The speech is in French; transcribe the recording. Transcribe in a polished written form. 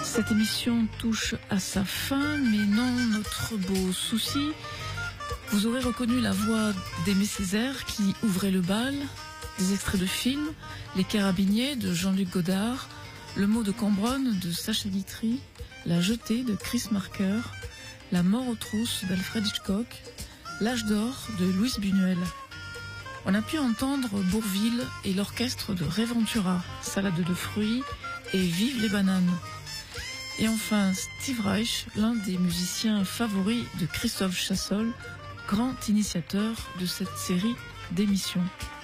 Cette émission touche à sa fin, mais non notre beau souci. Vous aurez reconnu la voix d'Aimé Césaire qui ouvrait le bal, des extraits de films, Les Carabiniers de Jean-Luc Godard, Le mot de Cambronne de Sacha Guitry, La jetée de Chris Marker, La mort aux trousses d'Alfred Hitchcock, L'âge d'or de Luis Buñuel. On a pu entendre Bourvil et l'orchestre de Ray Ventura, Salade de fruits et Vive les bananes. Et enfin Steve Reich, l'un des musiciens favoris de Christophe Chassol, grand initiateur de cette série d'émissions.